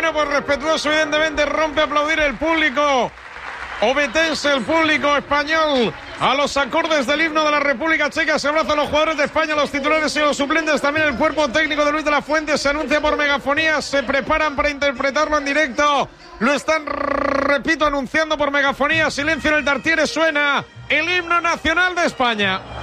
Bueno, pues respetuoso, evidentemente, rompe a aplaudir el público obetense, el público español, a los acordes del himno de la República Checa. Se abrazan los jugadores de España, los titulares y los suplentes, también el cuerpo técnico de Luis de la Fuente. Se anuncia por megafonía, se preparan para interpretarlo en directo. Lo están, repito, anunciando por megafonía. Silencio en el Tartiere, suena el himno nacional de España.